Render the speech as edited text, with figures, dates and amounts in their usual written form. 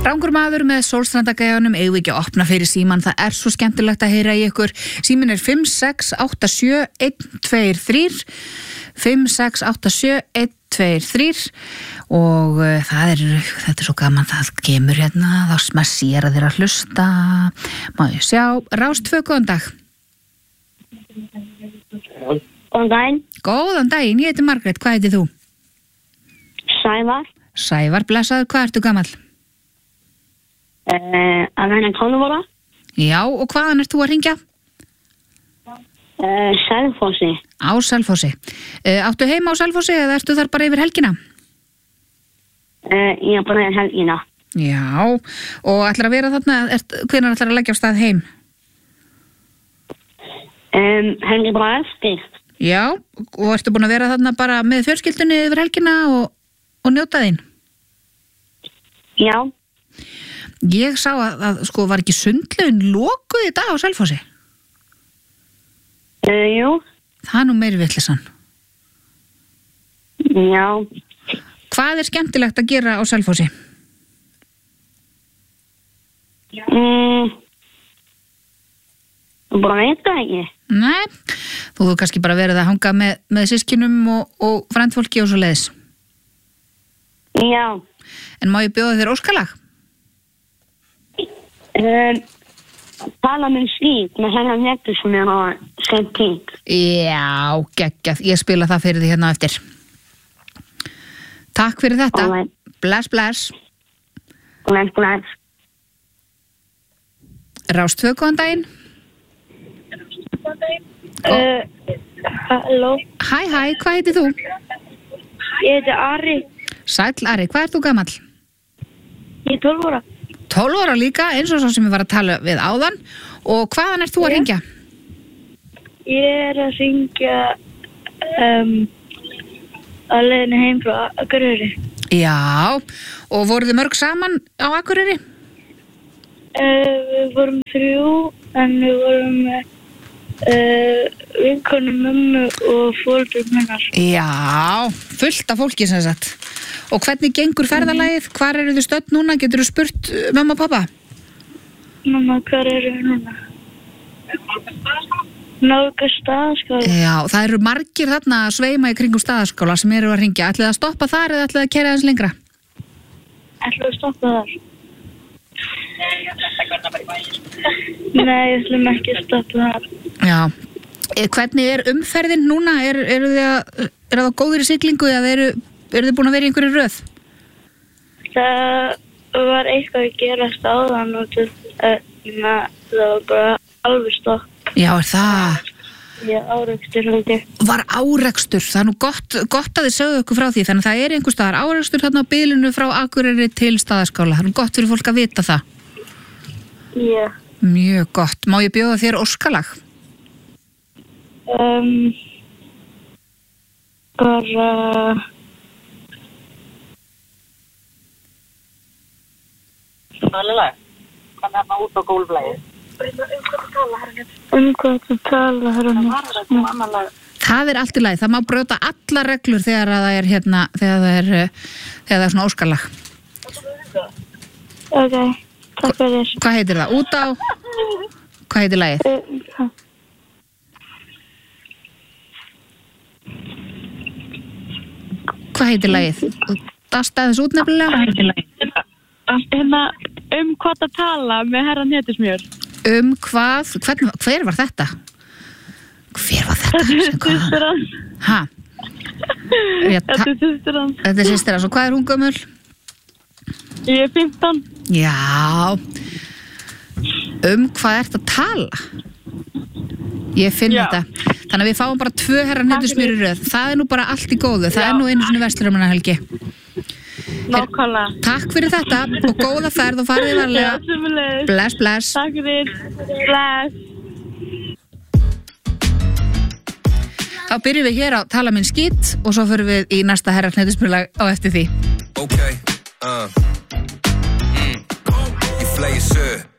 Rangur maður með Sólstrandagæjanum, eigum við ekki að opna fyrir síman, það er svo skemmtilegt að heyra í ykkur. Símin er 5687123 5687123 og þetta er svo gaman, það kemur hérna, þá smessi ég að þeirra hlusta. Má ég sjá, Rás 2, góðan dag. Góðan daginn. Góðan daginn, ég heiti Margrét, hvað heitir þú? Sævar. Sævar, blessaður, hvað ertu gamall? Að reyna 12 ára. Já, og hvaðan ert þú að hringja? Selfossi. Á Selfossi. Áttu heima á Selfossi eða ertu þar bara yfir helgina? Ég er bara yfir helgina. Já, og ætlar að vera þarna, hvenær ætlar að leggja á stað heim? Helgi bara eftir. Já, og ertu búin að vera þarna bara með fjölskyldunni yfir helgina og njóta þín? Já. Ég sá að sko var ekki sundlaugin lokuð í dag á Selfossi? Jú. Það er nú meiri vitleysan. Já. Hvað er skemmtilegt að gera á Selfossi? Bara veit það ekki. Nei, þú kannski bara verið að hanga með systkinum og frændfólki og svo leiðis. Já. En má ég bjóða þér óskalag? Tala með skýt með hennar nektur sem er á St. Pete. Já, geggjað. Ég spila það fyrir því hérna á eftir. Takk fyrir þetta. Alright. Bless, bless. Bless, bless. Rás 2, góðan daginn. Halló. Hæ, hvað heitir þú? Ég heiti Ari. Sæll Ari, hvað ert þú gamall? Ég er 12 ára. 12 ára líka, eins og svo sem ég var að tala við áðan. Og hvaðan ert þú að hringja? Ég er að hringja að leiðinni heim frá Akureyri. Já, og voruð þið mörg saman á Akureyri? Við vorum 3, en við vorum með vinkonu mömmu og foreldrum hennar. Já, fullt af fólki sem sagt. Og hvernig gengur ferðalagið? Hvar eru þið stödd núna? Getur þú spurt mamma og pappa? Mamma, hvar eru við núna? Nálgast Staðaskóla. Já, það eru margir þarna að sveima í kringum Staðaskóla sem eru að hringja. Ætlið að stoppa þar eða ætlið að keyra aðeins lengra? Ætlið að stoppa þar? Nei, ætlum ekki að stoppa þar. Já. Hvernig er umferðin núna? Er það góður í siglingu eða eru þið búin að vera í einhverju röð? Það var eitthvað að gerast áðan og það var bara alveg stopp. Já, er það? Já, árekstur held ég. Var árekstur, það er nú gott að þið sögðu okkur frá því, þannig að það er einhvers staðar árekstur þarna á bilinu frá Akureyri til Staðaskóla. Það er nú gott fyrir fólk að vita það. Já. Mjög gott. Má ég bjóða þér óskalag? Bara... Sannlega, hvað er það út á gólflægið? hvað það tala hérna. Það er allt í lagi, það má brjóta alla reglur þegar það er hérna, þegar það er svona óskalag. Ok, takk fyrir. Hvað heitir það? Út á? Hvað heitir lagið? Hvað heitir lagið? Dasta aðeins út nefnilega? Hvað heitir lagið? Hvað að tala með herran Hetismjör? Hver var þetta? Hver var þetta? Þetta er systir hans. Hæ? Þetta er systir hans. Þetta er systir hans. Og hvað er hún gömul? Ég er 15. Já. Hvað ert að tala? Ég finn þetta. Þannig að við fáum bara 2 herran Hetismjör í röð. Það er nú bara allt í góðu. Það er nú einu svona verslunarmannahelgi. Nákvæmlega. Takk fyrir þetta og góða ferð og farið varlega. Já, sömuleiðis. Bless, bless. Takk fyrir. Bless. Þá byrjum við hér á Tala minn skít og svo förum við í næsta herrarnættismjölag á eftir því. Okay. You flay, sir.